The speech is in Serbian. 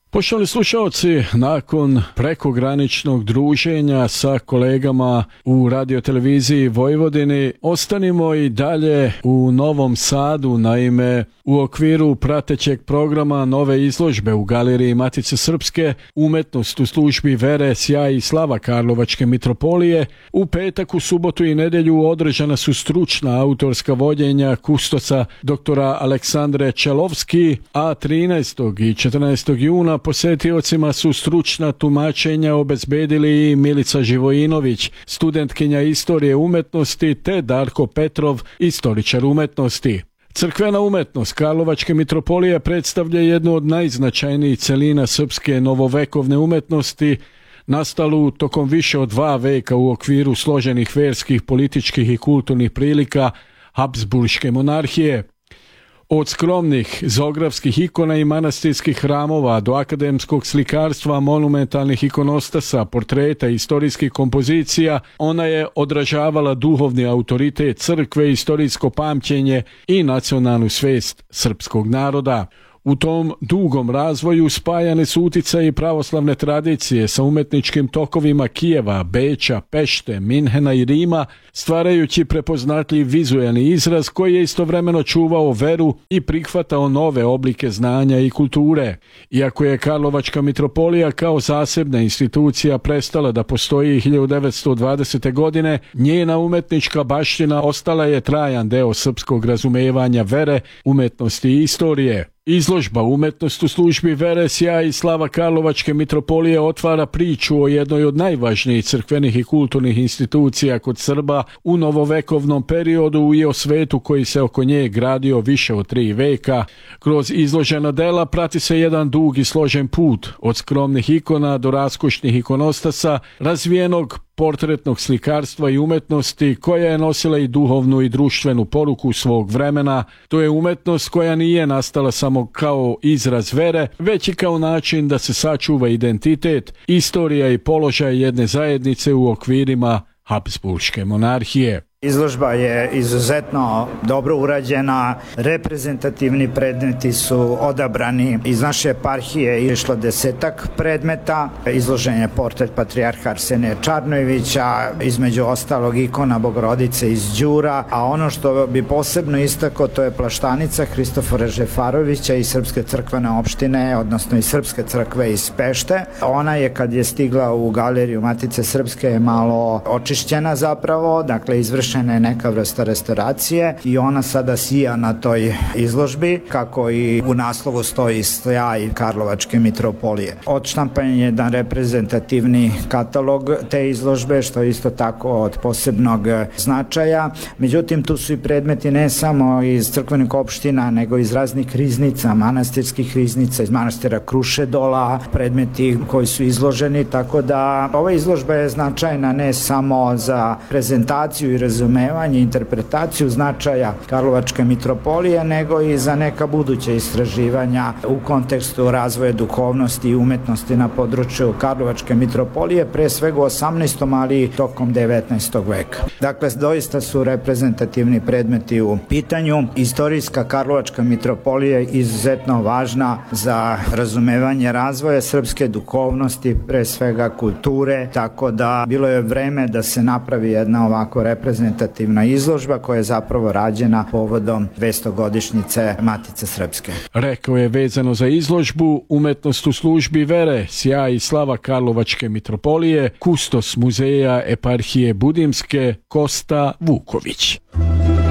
Poštovani slušalci, nakon prekograničnog druženja sa kolegama u radioteleviziji Vojvodini, ostanimo i dalje u Novom Sadu. Naime, u okviru pratećeg programa nove izložbe u Galeriji Matice Srpske Umetnost u službi vere, sjaj i slava Karlovačke mitropolije, u petak, u subotu i nedjelju održana su stručna autorska vođenja kustosa doktora Aleksandre Čelovski, a 13. i 14. juna posjetiocima su stručna tumačenja obezbedili i Milica Živojinović, studentkinja istorije umetnosti, te Darko Petrov, istoričar umetnosti. Crkvena umetnost Karlovačke mitropolije predstavlja jednu od najznačajnijih celina srpske novovekovne umetnosti, nastalu tokom više od 2 veka u okviru složenih verskih, političkih i kulturnih prilika Habsburške monarhije. Od skromnih zoografskih ikona i manastirskih hramova do akademskog slikarstva, monumentalnih ikonostasa, portreta i istorijskih kompozicija, ona je odražavala duhovni autoritet crkve, istorijsko pamćenje i nacionalnu svest srpskog naroda. U tom dugom razvoju spajane su uticaji pravoslavne tradicije sa umetničkim tokovima Kijeva, Beča, Pešte, Minhena i Rima, stvarajući prepoznatljiv vizuelni izraz koji je istovremeno čuvao veru i prihvatao nove oblike znanja i kulture. Iako je Karlovačka mitropolija kao zasebna institucija prestala da postoji 1920. godine, njena umetnička baština ostala je trajan deo srpskog razumevanja vere, umetnosti i istorije. Izložba Umetnost u službi vere, sjaj i slava Karlovačke mitropolije otvara priču o jednoj od najvažnijih crkvenih i kulturnih institucija kod Srba u novovekovnom periodu i o svetu koji se oko nje gradio više od 3 veka. Kroz izložena dela prati se jedan dug i složen put, od skromnih ikona do raskošnih ikonostasa, razvijenog portretnog slikarstva i umetnosti koja je nosila i duhovnu i društvenu poruku svog vremena. To je umetnost koja nije nastala samo kao izraz vere, već i kao način da se sačuva identitet, istorija i položaj jedne zajednice u okvirima Habsburške monarhije. Izložba je izuzetno dobro urađena, reprezentativni predmeti su odabrani, iz naše eparhije je išlo 10-ak predmeta, izložen je portret patrijarha Arsenija Čarnojevića, između ostalog ikona Bogorodice iz Đura, a ono što bi posebno istakao to je plaštanica Hristofora Žefarovića iz Srpske crkvene opštine, odnosno iz Srpske crkve iz Pešte. Ona je kad je stigla u Galeriju Matice Srpske je malo očišćena zapravo, dakle izvršena je neka vrsta restauracije i ona sada sija na toj izložbi, kako i u naslovu stoji sjaj Karlovačke mitropolije. Odštampan je jedan reprezentativni katalog te izložbe, što je isto tako od posebnog značaja. Međutim, tu su i predmeti ne samo iz crkvenih opština, nego iz raznih riznica, manastirskih riznica, iz manastira Krušedola, predmeti koji su izloženi, tako da ova izložba je značajna ne samo za prezentaciju i razumevanje, interpretaciju značaja Karlovačke mitropolije, nego i za neka buduća istraživanja u kontekstu razvoja duhovnosti i umetnosti na području Karlovačke mitropolije, pre svega u 18. ali i tokom 19. veka. Dakle, doista su reprezentativni predmeti u pitanju. Istorijska Karlovačka mitropolija je izuzetno važna za razumevanje razvoja srpske duhovnosti, pre svega kulture, tako da bilo je vreme da se napravi jedna ovako reprezentativna izložba koja je zapravo rađena povodom 200-godišnjice Matice Srpske. Rekao je vezano za izložbu Umetnost u službi vere, sjaj i slava Karlovačke mitropolije, kustos muzeja eparhije Budimske Kosta Vuković.